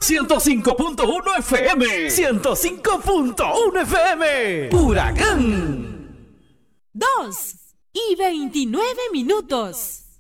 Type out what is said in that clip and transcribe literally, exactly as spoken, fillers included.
ciento cinco punto uno F M. ciento cinco punto uno F M. Huracán. Dos y veintinueve minutos.